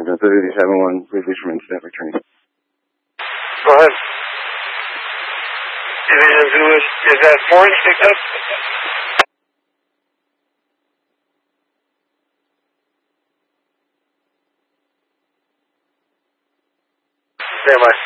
3071, please Fisherman, staff returning. Go ahead. Division Zulu, is that Orange picked up? Stand by.